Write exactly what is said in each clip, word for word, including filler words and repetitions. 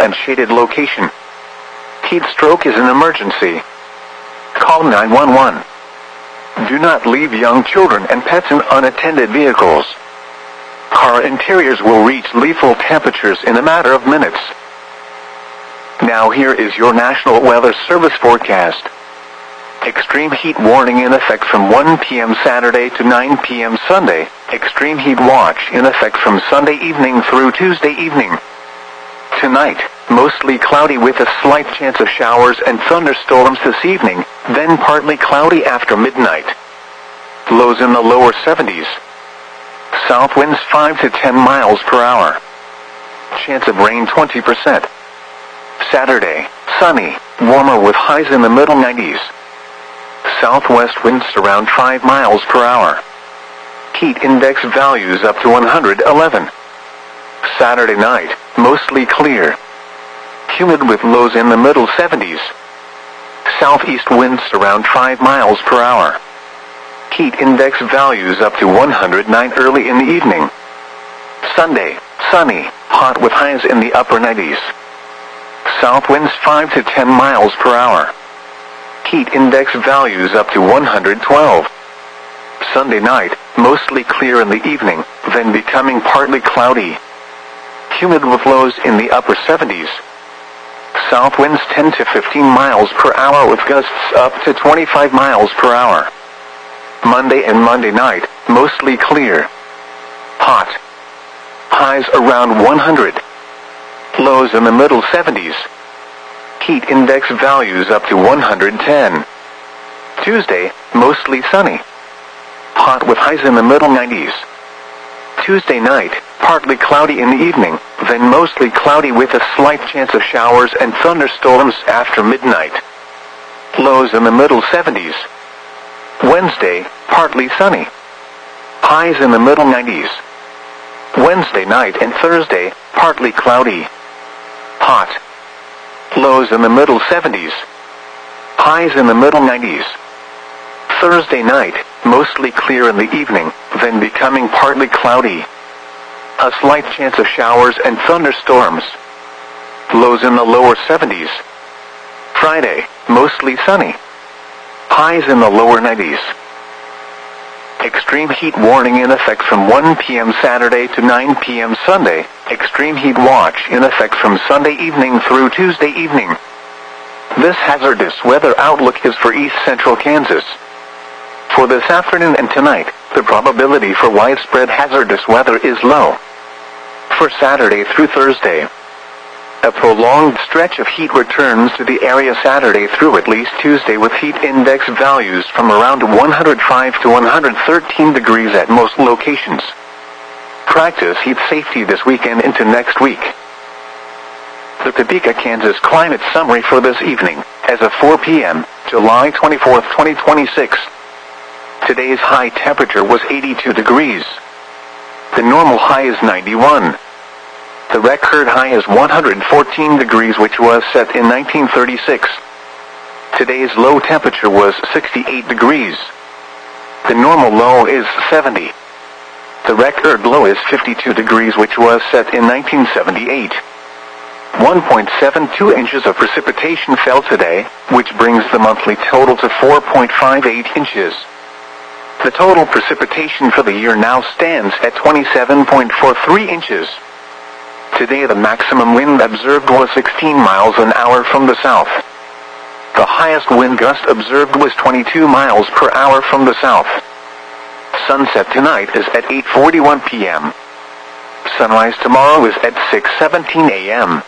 and shaded location. Heat stroke is an emergency. Call nine one one. Do not leave young children and pets in unattended vehicles. Car interiors will reach lethal temperatures in a matter of minutes. Now here is your National Weather Service forecast. Extreme heat warning in effect from one p m Saturday to nine p m Sunday. Extreme heat watch in effect from Sunday evening through Tuesday evening. Tonight, mostly cloudy with a slight chance of showers and thunderstorms this evening, then partly cloudy after midnight. Lows in the lower seventies. South winds five to ten miles per hour. Chance of rain twenty percent. Saturday, sunny, warmer with highs in the middle nineties. Southwest winds around five miles per hour. Heat index values up to one hundred eleven. Saturday night, mostly clear. Humid with lows in the middle seventies. Southeast winds around five miles per hour. Heat index values up to one hundred nine early in the evening. Sunday, sunny, hot with highs in the upper nineties. South winds five to ten miles per hour. Heat index values up to one hundred twelve. Sunday night, mostly clear in the evening, then becoming partly cloudy. Humid with lows in the upper seventies. South winds ten to fifteen miles per hour with gusts up to twenty-five miles per hour. Monday and Monday night, mostly clear. Hot. Highs around one hundred. Lows in the middle seventies. Heat index values up to one hundred ten. Tuesday, mostly sunny. Hot with highs in the middle nineties. Tuesday night, partly cloudy in the evening, then mostly cloudy with a slight chance of showers and thunderstorms after midnight. Lows in the middle seventies. Wednesday, partly sunny. Highs in the middle nineties. Wednesday night and Thursday, partly cloudy. Hot. Lows in the middle seventies. Highs in the middle nineties. Thursday night, mostly clear in the evening, then becoming partly cloudy. A slight chance of showers and thunderstorms. Lows in the lower seventies. Friday, mostly sunny. Highs in the lower nineties. Extreme heat warning in effect from one p m Saturday to nine p m Sunday. Extreme heat watch in effect from Sunday evening through Tuesday evening. This hazardous weather outlook is for east central Kansas. For this afternoon and tonight, the probability for widespread hazardous weather is low. For Saturday through Thursday, a prolonged stretch of heat returns to the area Saturday through at least Tuesday with heat index values from around one hundred five to one hundred thirteen degrees at most locations. Practice heat safety this weekend into next week. The Topeka, Kansas climate summary for this evening, as of four p m, July twenty-fourth, twenty twenty-six. Today's high temperature was eighty-two degrees. The normal high is ninety-one. The record high is one hundred fourteen degrees, which was set in nineteen thirty-six. Today's low temperature was sixty-eight degrees. The normal low is seventy. The record low is fifty-two degrees, which was set in nineteen seventy-eight. one point seven two inches of precipitation fell today, which brings the monthly total to four point five eight inches. The total precipitation for the year now stands at twenty-seven point four three inches. Today the maximum wind observed was sixteen miles an hour from the south. The highest wind gust observed was twenty-two miles per hour from the south. Sunset tonight is at eight forty-one p m Sunrise tomorrow is at six seventeen a m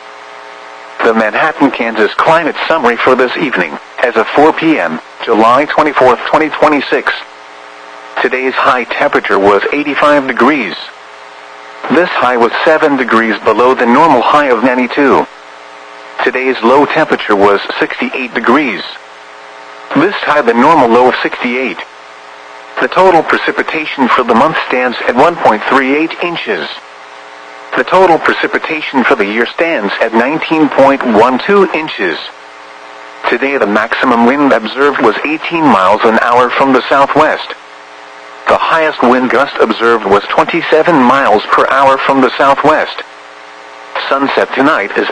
The Manhattan, Kansas climate summary for this evening, as of four p m, July twenty-fourth, twenty twenty-six. Today's high temperature was eighty-five degrees. This high was seven degrees below the normal high of ninety-two. Today's low temperature was sixty-eight degrees. This high the normal low of sixty-eight. The total precipitation for the month stands at one point three eight inches. The total precipitation for the year stands at nineteen point one two inches. Today the maximum wind observed was eighteen miles an hour from the southwest. The highest wind gust observed was twenty-seven miles per hour from the southwest. Sunset tonight is